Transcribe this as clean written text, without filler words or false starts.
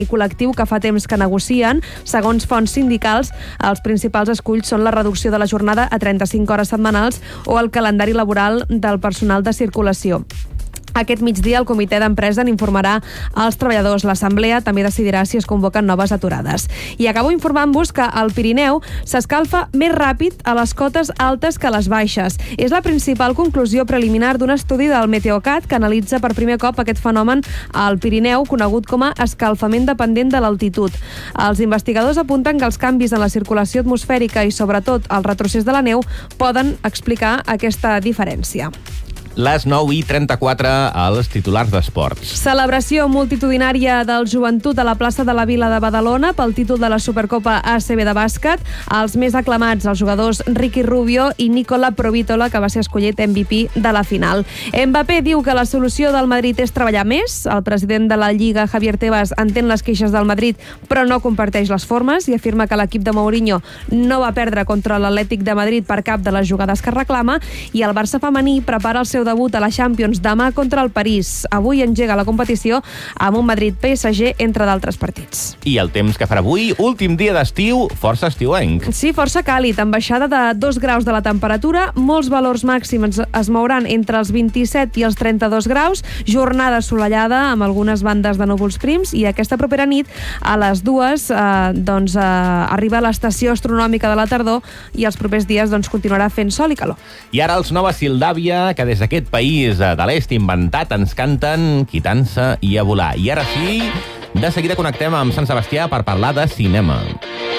col·lectiu que fa temps que negocien. Segons fonts sindicals, els principals esculls són la reducció de la jornada a 35 hores setmanals o el calendari laboral del personal de circulació. Aquest migdia el comitè d'empresa n'informarà als treballadors. L'assemblea també decidirà si es convoquen noves aturades. I acabo informant-vos que al Pirineu s'escalfa més ràpid a les cotes altes que a les baixes. És la principal conclusió preliminar d'un estudi del Meteocat que analitza per primer cop aquest fenomen al Pirineu, conegut com a escalfament dependent de l'altitud. Els investigadors apunten que els canvis en la circulació atmosfèrica i sobretot el retrocés de la neu poden explicar aquesta diferència. Les 9:34 als titulars d'esports. Celebració multitudinària del Joventut a la plaça de la Vila de Badalona pel títol de la Supercopa ACB de bàsquet. Els més aclamats, els jugadors Ricky Rubio i Nicola Provítola, que va ser escollit MVP de la final. Mbappé diu que la solució del Madrid és treballar més. El president de la Lliga, Javier Tebas, entén les queixes del Madrid, però no comparteix les formes i afirma que l'equip de Mourinho no va perdre contra l'Atlètic de Madrid per cap de les jugades que reclama, i el Barça femení prepara el seu debut a la Champions demà contra el París. Avui engega la competició amb un Madrid-PSG, entre d'altres partits. I el temps que farà avui, últim dia d'estiu, força estiuenc. Sí, força càlid, amb baixada de 2 graus de la temperatura, molts valors màxims es mouran entre els 27 i els 32 graus, jornada assolellada amb algunes bandes de núvols prims, i aquesta propera nit, a les 2, arriba l'estació astronòmica de la tardor, i els propers dies continuarà fent sol i calor. I ara els Nova Sildàvia, que des d'aquest país de l'est inventat ens canten Quitança i a volar. I ara sí, de seguida connectem amb Sant Sebastià per parlar de cinema.